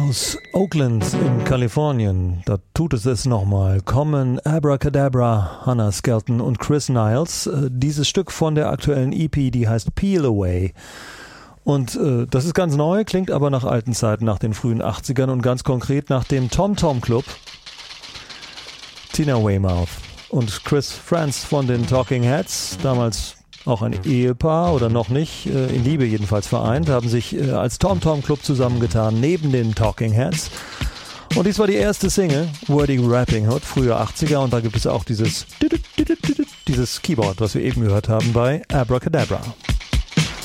Aus Oakland in Kalifornien, da tut es nochmal, kommen Abracadabra, Hannah Skelton und Chris Niles. Dieses Stück von der aktuellen EP, die heißt Peel Away. Und das ist ganz neu, klingt aber nach alten Zeiten, nach den frühen 80ern und ganz konkret nach dem Tom Tom Club. Tina Weymouth und Chris Frantz von den Talking Heads, damals auch ein Ehepaar oder noch nicht, in Liebe jedenfalls vereint, haben sich als Tom Tom Club zusammengetan, neben den Talking Heads. Und dies war die erste Single, Wordy Rapping Hood, früher 80er, und da gibt es auch dieses Keyboard, was wir eben gehört haben bei Abracadabra.